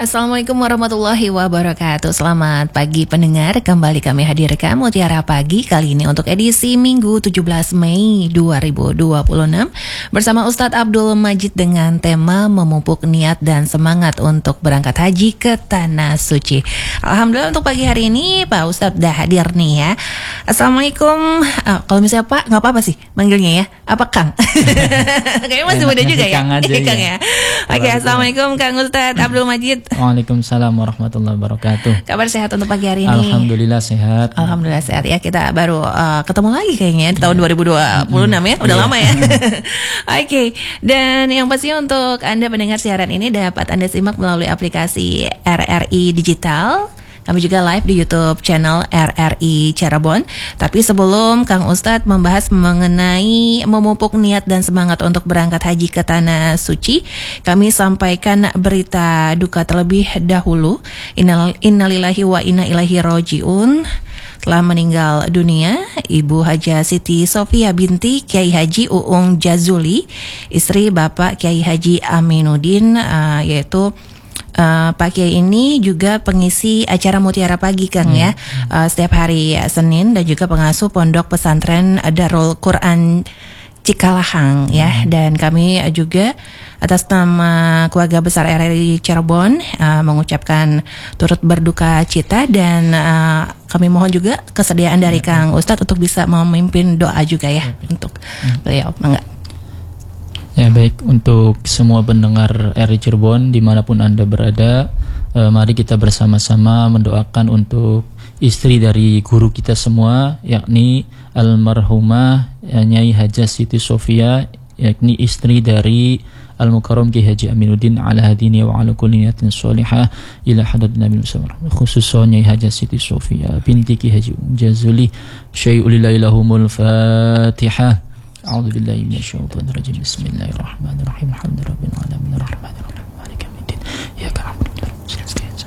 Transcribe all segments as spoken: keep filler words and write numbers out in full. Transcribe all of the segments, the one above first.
Assalamualaikum warahmatullahi wabarakatuh. Selamat pagi pendengar, kembali kami hadirkan Mutiara Pagi kali ini untuk edisi Minggu tujuh belas Mei dua ribu dua puluh enam bersama Ustadz Abdul Majid dengan tema memupuk niat dan semangat untuk berangkat haji ke Tanah Suci. Alhamdulillah untuk pagi hari ini Pak Ustadz udah hadir nih ya. Assalamualaikum. Oh, kalau misalnya Pak nggak apa-apa sih manggilnya ya. Apa Kang? Kayaknya masih muda juga ya. Kang aja, Kang ya. Oke, Assalamualaikum Kang Ustadz Abdul Majid. Waalaikumsalam warahmatullahi wabarakatuh. Kabar sehat untuk pagi hari ini? Alhamdulillah sehat. Alhamdulillah sehat ya. Kita baru uh, ketemu lagi kayaknya di tahun dua ribu dua puluh enam ya. Udah yeah. lama ya. Oke. Okay. Dan yang pasti untuk Anda pendengar siaran ini dapat Anda simak melalui aplikasi R R I Digital. Kami juga live di YouTube channel R R I Cirebon. Tapi sebelum Kang Ustadz membahas mengenai memupuk niat dan semangat untuk berangkat haji ke Tanah Suci, kami sampaikan berita duka terlebih dahulu. Innal, innalillahi wa inna ilaihi roji'un. Telah meninggal dunia Ibu Haja Siti Sofia binti Kiai Haji Uung Jazuli, istri Bapak Kiai Haji Aminuddin, uh, yaitu Uh, Pak Kiai ini juga pengisi acara Mutiara Pagi Kang hmm. ya uh, setiap hari ya, Senin, dan juga pengasuh Pondok Pesantren Darul Quran Cikalahang hmm. ya. Dan kami juga atas nama keluarga besar R R I Cirebon uh, mengucapkan turut berduka cita, dan uh, kami mohon juga kesediaan dari hmm. Kang Ustadz untuk bisa memimpin doa juga ya hmm. untuk hmm. beliau. Enggak. Ya, baik, untuk semua pendengar R R I Cirebon dimanapun Anda berada, eh, mari kita bersama-sama mendoakan untuk istri dari guru kita semua, yakni almarhumah ya, Nyai Hajah Siti Sofia, yakni istri dari Al-Mukarram Kiai Haji Aminuddin ala hadini wa ala kulli niyatin sholihah ila hadat Nabi Muhammad, khususnya Nyai Hajah Siti Sofia binti Kiai Haji Jazuli syai'ulillahi lahumul Fatihah. A'udzu billahi minasyaitonir rajim. Bismillahirrahmanirrahim. Alhamdulillahirabbil alamin arrahmanir rahim maliki yaumiddin. Iyyaka na'budu wa iyyaka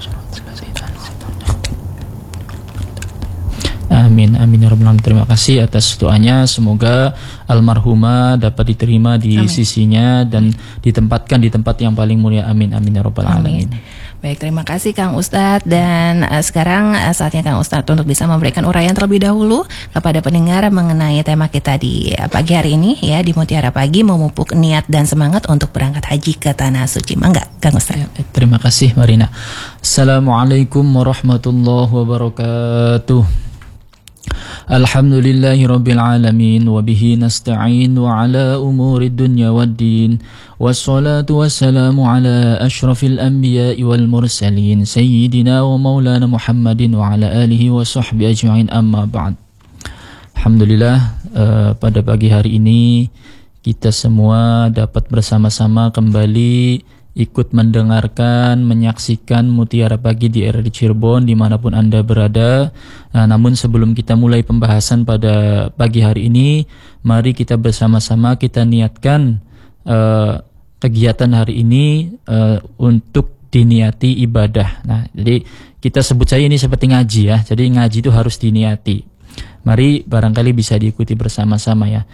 nasta'in. Amin amin ya rabbal alamin. Terima kasih atas doanya. Semoga almarhumah dapat diterima di amin. Sisinya dan ditempatkan di tempat yang paling mulia. Amin amin ya rabbal alamin. Baik, terima kasih Kang Ustadz. Dan uh, sekarang uh, saatnya Kang Ustadz untuk bisa memberikan uraian terlebih dahulu kepada pendengar mengenai tema kita di uh, pagi hari ini ya, di Mutiara Pagi, memupuk niat dan semangat untuk berangkat haji ke Tanah Suci. Mangga Kang Ustadz. Ya, terima kasih Marina. Assalamualaikum warahmatullahi wabarakatuh. Alhamdulillahi rabbil alamin wa bihi nasta'in wa ala umuri dunya waddin wassalatu wassalamu ala ashrafil anbiya'i wal mursalin sayyidina wa maulana Muhammadin wa ala alihi wa sahbihi ajma'in, amma ba'd. Alhamdulillah, uh, pada pagi hari ini kita semua dapat bersama-sama kembali ikut mendengarkan, menyaksikan Mutiara Pagi di R R I Cirebon dimanapun Anda berada. Nah, namun sebelum kita mulai pembahasan pada pagi hari ini, mari kita bersama-sama kita niatkan uh, kegiatan hari ini uh, untuk diniati ibadah. Nah, jadi kita sebut saja ini seperti ngaji ya. Jadi ngaji itu harus diniati. Mari barangkali bisa diikuti bersama-sama ya.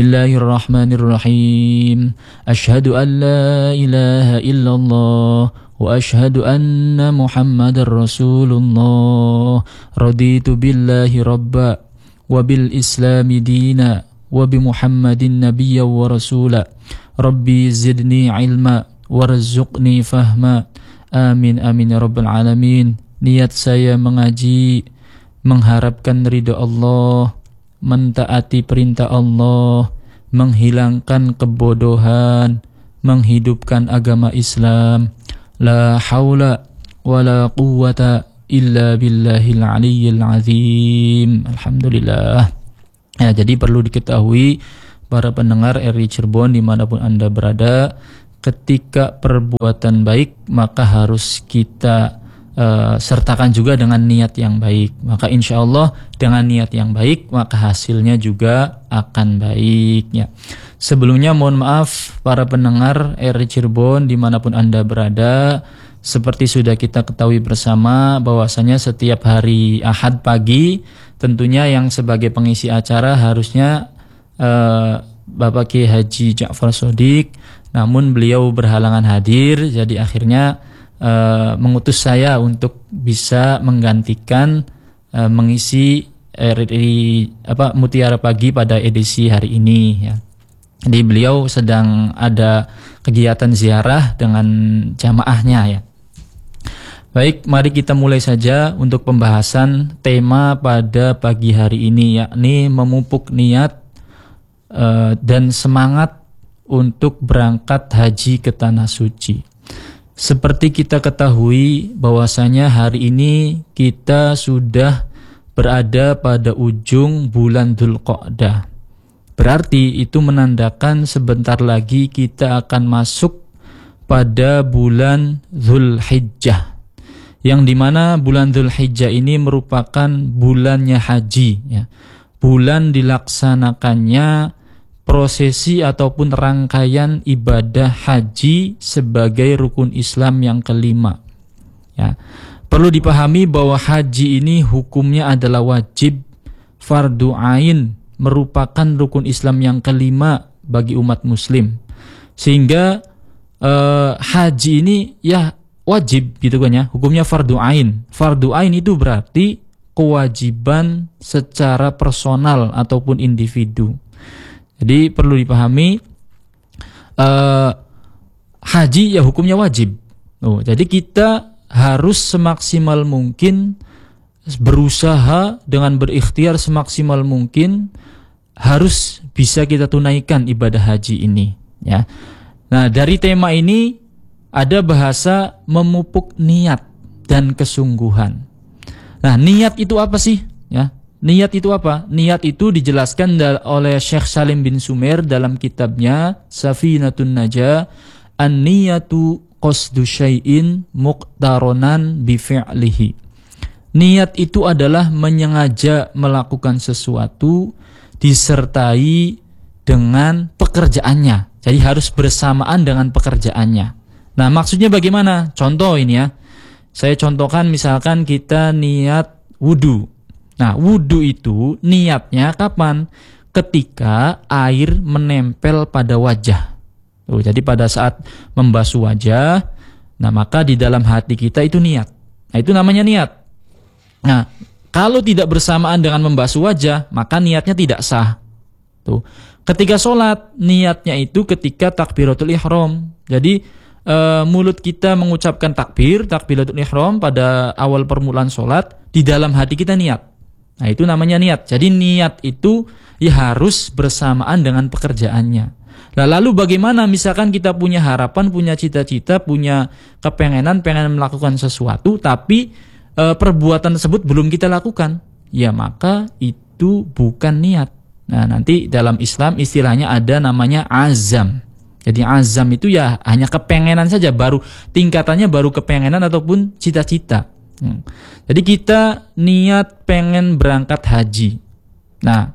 Bismillahirrahmanirrahim. Asyhadu an la ilaha illallah wa asyhadu anna Muhammadar Rasulullah. Raditu billahi rabba wa bil islami dina wa bi Muhammadin nabiyya wa rasula. Rabbi zidni ilma warzuqni fahma. Amin amin ya rabbal alamin. Niat saya mengaji mengharapkan ridha Allah, mentaati perintah Allah, menghilangkan kebodohan, menghidupkan agama Islam. La haula wa la quwwata illa billahil aliyyil azim. Alhamdulillah. Ya, jadi perlu diketahui para pendengar R R I Cirebon dimanapun Anda berada, ketika perbuatan baik maka harus kita Uh, sertakan juga dengan niat yang baik. Maka insya Allah dengan niat yang baik maka hasilnya juga akan baik ya. Sebelumnya mohon maaf para pendengar R R I Cirebon dimanapun Anda berada, seperti sudah kita ketahui bersama bahwasanya setiap hari Ahad pagi tentunya yang sebagai pengisi acara harusnya uh, Bapak Kiai Haji Ja'far Shodiq, namun beliau berhalangan hadir, jadi akhirnya uh, mengutus saya untuk bisa menggantikan uh, mengisi R R I apa Mutiara Pagi pada edisi hari ini ya. Jadi beliau sedang ada kegiatan ziarah dengan jamaahnya ya. Baik, mari kita mulai saja untuk pembahasan tema pada pagi hari ini, yakni memupuk niat uh, dan semangat untuk berangkat haji ke Tanah Suci. Seperti kita ketahui bahwasanya hari ini kita sudah berada pada ujung bulan Dzulqa'dah. Berarti itu menandakan sebentar lagi kita akan masuk pada bulan Dzulhijjah, yang dimana bulan Dzulhijjah ini merupakan bulannya haji ya. Bulan dilaksanakannya prosesi ataupun rangkaian ibadah haji sebagai rukun Islam yang kelima ya. Perlu dipahami bahwa haji ini hukumnya adalah wajib fardu ain, merupakan rukun Islam yang kelima bagi umat muslim, sehingga eh, haji ini ya wajib gitu kan ya, hukumnya fardu ain. Fardu ain itu berarti kewajiban secara personal ataupun individu. Jadi perlu dipahami uh, haji ya hukumnya wajib. Oh, jadi kita harus semaksimal mungkin berusaha dengan berikhtiar semaksimal mungkin harus bisa kita tunaikan ibadah haji ini ya. Nah, dari tema ini ada bahasa memupuk niat dan kesungguhan. Nah, niat itu apa sih? Ya, niat itu apa? Niat itu dijelaskan oleh Syekh Salim bin Sumer dalam kitabnya Safinatun Najah, an-niyatu qasdu syai'in muqtaronan bi fi'lihi. Niat itu adalah menyengaja melakukan sesuatu disertai dengan pekerjaannya. Jadi harus bersamaan dengan pekerjaannya. Nah, maksudnya bagaimana? Contoh ini ya. Saya contohkan misalkan kita niat wudu. Nah, wudu itu niatnya kapan? Ketika air menempel pada wajah. Tuh, jadi pada saat membasuh wajah, nah maka di dalam hati kita itu niat. Nah, itu namanya niat. Nah, kalau tidak bersamaan dengan membasuh wajah, maka niatnya tidak sah. Tuh. Ketika sholat, niatnya itu ketika takbiratul ihram. Jadi Uh, mulut kita mengucapkan takbir, takbiratul ihram pada awal permulaan sholat, di dalam hati kita niat. Nah, itu namanya niat. Jadi niat itu ya harus bersamaan dengan pekerjaannya. Nah, lalu bagaimana misalkan kita punya harapan, punya cita-cita, punya kepengenan, pengen melakukan sesuatu, tapi uh, perbuatan tersebut belum kita lakukan, ya maka itu bukan niat. Nah, nanti dalam Islam istilahnya ada namanya azam. Jadi azam itu ya hanya kepengenan saja, baru tingkatannya baru kepengenan ataupun cita-cita. Hmm. Jadi kita niat pengen berangkat haji. Nah,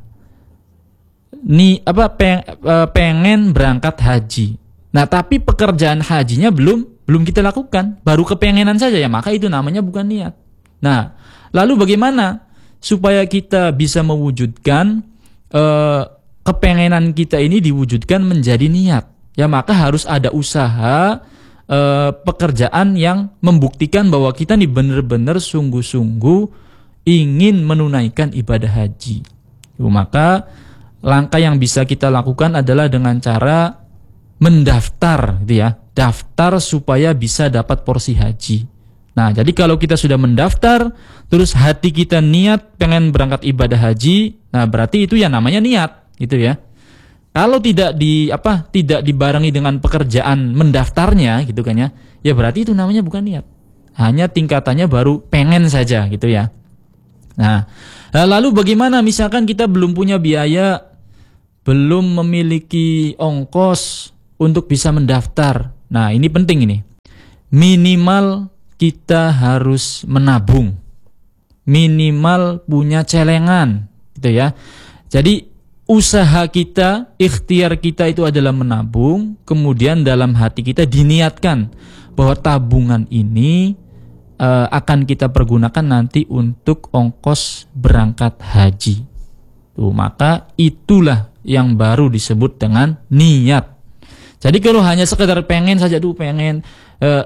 ni apa peng, pengen berangkat haji. Nah, tapi pekerjaan hajinya belum belum kita lakukan, baru kepengenan saja ya, maka itu namanya bukan niat. Nah, lalu bagaimana supaya kita bisa mewujudkan eh, kepengenan kita ini diwujudkan menjadi niat? Ya maka harus ada usaha e, pekerjaan yang membuktikan bahwa kita nih benar-benar sungguh-sungguh ingin menunaikan ibadah haji. Yo, maka langkah yang bisa kita lakukan adalah dengan cara mendaftar, gitu ya, daftar supaya bisa dapat porsi haji. Nah, jadi kalau kita sudah mendaftar, terus hati kita niat pengen berangkat ibadah haji, nah berarti itu ya namanya niat, gitu ya. Kalau tidak di apa tidak dibarengi dengan pekerjaan mendaftarnya gitu kan ya, ya berarti itu namanya bukan niat. Hanya tingkatannya baru pengen saja gitu ya. Nah, lalu bagaimana misalkan kita belum punya biaya, belum memiliki ongkos untuk bisa mendaftar. Nah, ini penting ini. Minimal kita harus menabung. Minimal punya celengan gitu ya. Jadi usaha kita, ikhtiar kita itu adalah menabung, kemudian dalam hati kita diniatkan bahwa tabungan ini uh, akan kita pergunakan nanti untuk ongkos berangkat haji. Tuh, maka itulah yang baru disebut dengan niat. Jadi kalau hanya sekedar pengen saja, tuh pengen uh,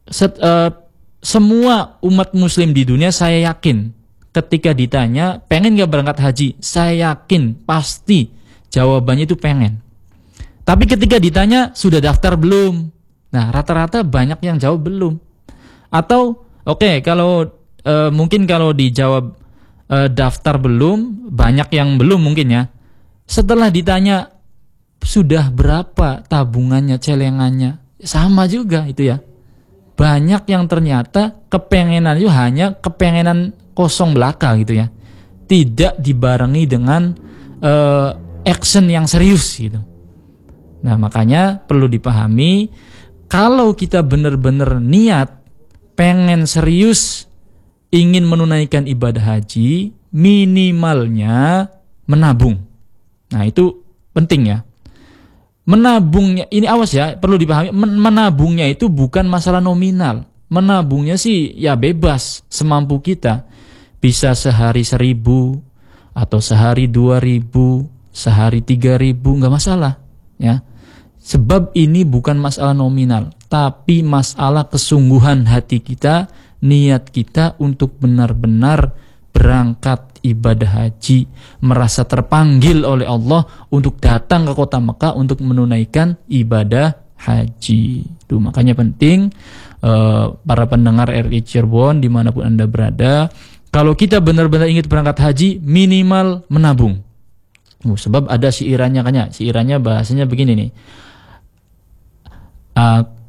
set, uh, semua umat muslim di dunia saya yakin ketika ditanya pengen gak berangkat haji, saya yakin pasti jawabannya itu pengen. Tapi ketika ditanya sudah daftar belum, nah rata-rata banyak yang jawab belum. Atau oke okay, kalau uh, mungkin kalau dijawab uh, daftar belum, banyak yang belum mungkin ya. Setelah ditanya sudah berapa tabungannya, celengannya, sama juga itu ya. Banyak yang ternyata kepengenan itu hanya kepengenan kosong belaka gitu ya, tidak dibarengi dengan uh, action yang serius gitu. Nah makanya perlu dipahami, kalau kita benar-benar niat pengen serius ingin menunaikan ibadah haji, minimalnya menabung. Nah itu penting ya. Menabungnya, ini awas ya, perlu dipahami, menabungnya itu bukan masalah nominal. Menabungnya sih ya bebas, semampu kita. Bisa sehari seribu, atau sehari dua ribu, sehari tiga ribu, nggak masalah ya. Sebab ini bukan masalah nominal, tapi masalah kesungguhan hati kita, niat kita untuk benar-benar berangkat ibadah haji, merasa terpanggil oleh Allah untuk datang ke kota Mekah untuk menunaikan ibadah haji. Itu makanya penting uh, para pendengar R R I Cirebon dimanapun Anda berada, kalau kita benar-benar ingin berangkat haji, minimal menabung. Uh, sebab ada siirannya kan ya, siirannya bahasanya begini nih. Uh,